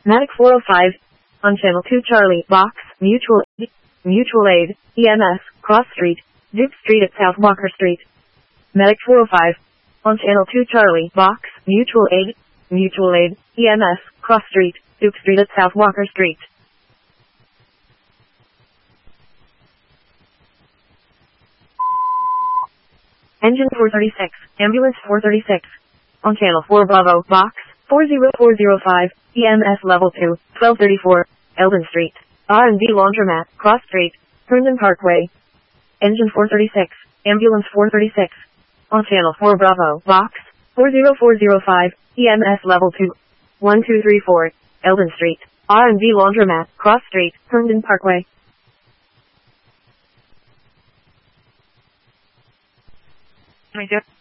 Medic 405. On Channel 2 Charlie, Box, Mutual Aid, EMS, Cross Street, Duke Street at South Walker Street. Medic 405. On Channel 2 Charlie, Box, Mutual Aid, EMS, Cross Street, Duke Street at South Walker Street. Engine 436, Ambulance 436. On Channel 4 Bravo, Box, 40405, EMS Level 2, 1234, Eldon Street, R&B Laundromat, Cross Street, Herndon Parkway. Engine 436, Ambulance 436. On Channel 4 Bravo, Box, 40405, EMS Level 2, 1234, Eldon Street, R&B Laundromat, Cross Street, Herndon Parkway. Major.